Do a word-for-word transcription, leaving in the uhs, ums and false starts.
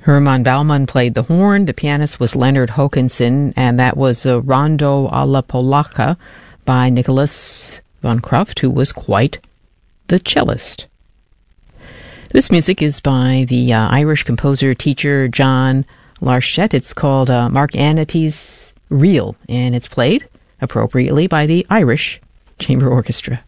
Herman Baumann played the horn. The pianist was Leonard Hokanson, and that was a Rondo alla Polacca by Nicholas von Kruft, who was quite the cellist. This music is by the uh, Irish composer-teacher John Larchette. It's called uh, Mark Anity's Reel, and it's played appropriately by the Irish Chamber Orchestra.